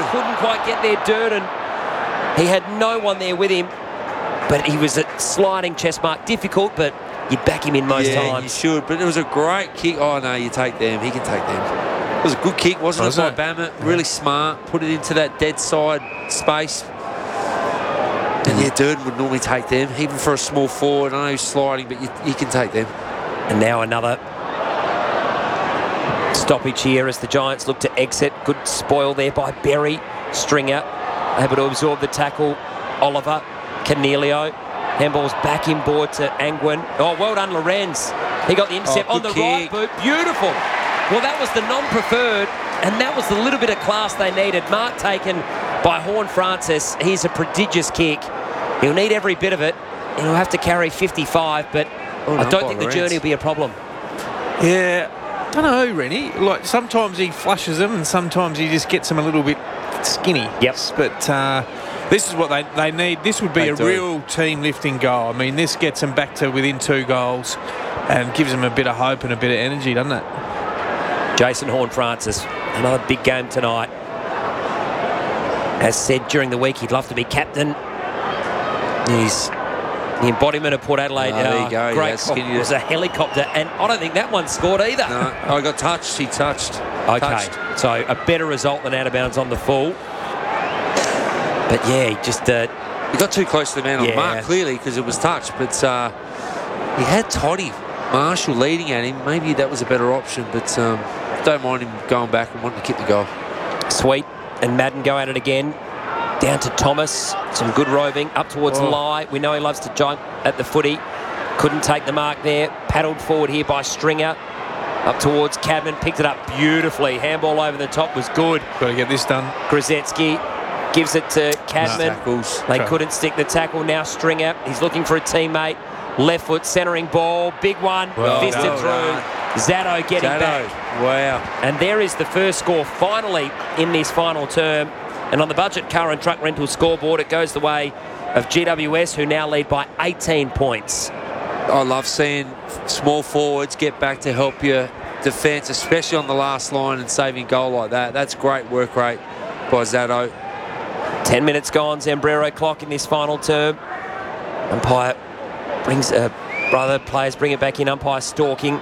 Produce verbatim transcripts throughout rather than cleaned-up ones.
couldn't quite get there, Durden. He had no one there with him, but he was at sliding chest mark. Difficult, but you'd back him in most yeah, times. you should, but it was a great kick. Oh, no, you take them. He can take them. It was a good kick, wasn't Was it, by it? Bammet? Really smart. Put it into that dead side space. And yeah, Durden would normally take them, even for a small forward. I know he's sliding, but you, you can take them. And now another stoppage here as the Giants look to exit. Good spoil there by Berry. Stringer able to absorb the tackle. Oliver, Cornelio. Handball's back inboard to Angwin. Oh, well done, Lorenz. He got the intercept Oh, on the good right kick. boot. Beautiful. Well, that was the non-preferred, and that was the little bit of class they needed. Mark taken by Horne-Francis. He's a prodigious kick. He'll need every bit of it. He'll have to carry fifty-five, but Oh, I no, don't by think the Lorenz. journey will be a problem. Yeah, I don't know, Rennie. Like, sometimes he flushes them and sometimes he just gets them a little bit skinny. Yep. But uh, this is what they, they need. This would be They a do. real team-lifting goal. I mean, this gets them back to within two goals and gives them a bit of hope and a bit of energy, doesn't it? Jason Horne-Francis, another big game tonight. As said during the week, he'd love to be captain. He's the embodiment of Port Adelaide. Oh, there you Uh, go, Great yeah, skinny it was a helicopter, and I don't think that one scored either. No, I got touched. He touched. Okay, Touched. so a better result than out of bounds on the full. But yeah, he just uh, He got too close to the man on Yeah. the mark, clearly, because it was touched. But uh, he had Toddy Marshall leading at him. Maybe that was a better option, but um, don't mind him going back and wanting to kick the goal. Sweet and Madden go at it again. Down to Thomas. Some good roving. Up towards Oh. Lai. We know he loves to jump at the footy. Couldn't take the mark there. Paddled forward here by Stringer. Up towards Cadman. Picked it up beautifully. Handball over the top was good. Got to get this done. Grozetsky gives it to Cadman. Tackles. They Try. couldn't stick the tackle. Now Stringer. He's looking for a teammate. Left foot centering ball. Big one. Well Fisted done. through. Zatto getting Zatto. back. Wow. And there is the first score finally in this final term. And on the Budget Car and Truck Rental scoreboard, it goes the way of G W S, who now lead by eighteen points. I love seeing small forwards get back to help your defence, especially on the last line and saving goal like that. That's great work rate by Zatto. Ten minutes gone, Zambrero clock in this final term. Umpire brings, uh, brother players bring it back in, umpire stalking.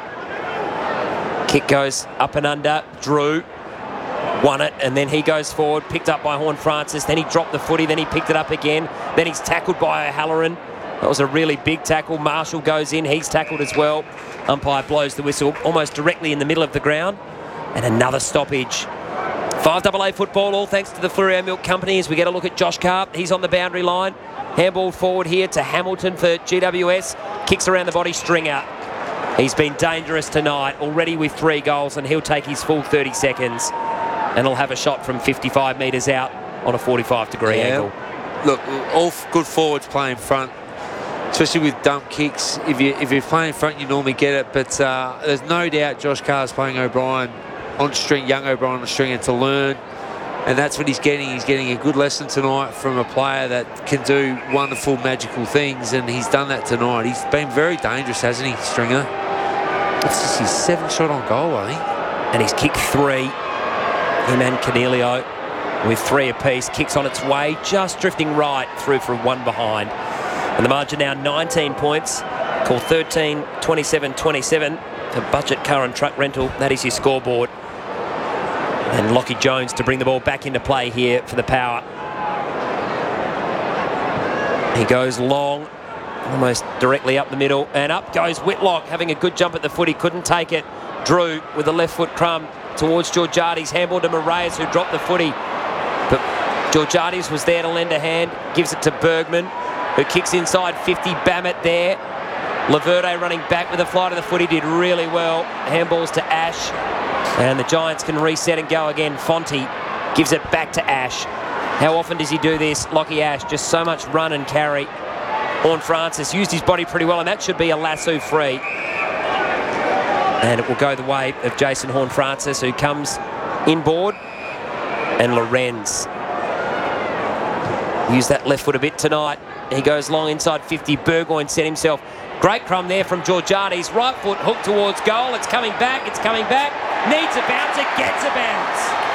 Kick goes up and under, Drew won it, and then he goes forward, picked up by Horne-Francis, then he dropped the footy, then he picked it up again, then he's tackled by O'Halloran. That was a really big tackle. Marshall goes in, he's tackled as well. Umpire blows the whistle almost directly in the middle of the ground, and another stoppage. five double A football, all thanks to the Fleurieu Milk Company as we get a look at Josh Carp. He's on the boundary line. Handball forward here to Hamilton for G W S. Kicks around the body, Stringer. He's been dangerous tonight, already with three goals, and he'll take his full thirty seconds. And he'll have a shot from fifty-five metres out on a forty-five degree Yeah. angle. Look, all f- good forwards play in front, especially with dump kicks. If, you, if you're playing in front, you normally get it. But uh, there's no doubt Josh Carr's playing O'Brien on string, young O'Brien on string, and to learn. And that's what he's getting. He's getting a good lesson tonight from a player that can do wonderful, magical things. And he's done that tonight. He's been very dangerous, hasn't he, Stringer? That's just his seventh shot on goal, I think. And he's kicked three. Him and Cornelio with three apiece. Kicks on its way, just drifting right through from one behind. And the margin now nineteen points. Call thirteen twenty-seven twenty-seven for Budget Car and Truck Rental. That is your scoreboard. And Lockie Jones to bring the ball back into play here for the Power. He goes long, almost directly up the middle, and up goes Whitlock, having a good jump at the foot. He couldn't take it. Drew with a left foot crumb towards Georgiades. Handball to Moraes, who dropped the footy. But Georgiades was there to lend a hand. Gives it to Bergman, who kicks inside fifty. Bammet there. Laverde running back with a fly to the foot. He did really well. Handballs to Ash. And the Giants can reset and go again. Fonte gives it back to Ash. How often does he do this? Lockie Ash, just so much run and carry. Horne-Francis used his body pretty well, and that should be a lasso free. And it will go the way of Jason Horne-Francis, who comes inboard. And Lorenz used that left foot a bit tonight. He goes long inside fifty. Burgoyne set himself. Great crumb there from Georgiades. Right foot hooked towards goal. It's coming back. It's coming back. Needs a bounce. It gets a bounce.